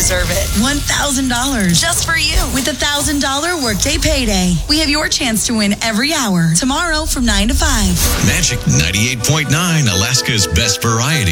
deserve it. $1,000 just for you with $1,000 Workday Payday. We have your chance to win every hour tomorrow from 9 to 5. Magic 98.9, Alaska's best variety.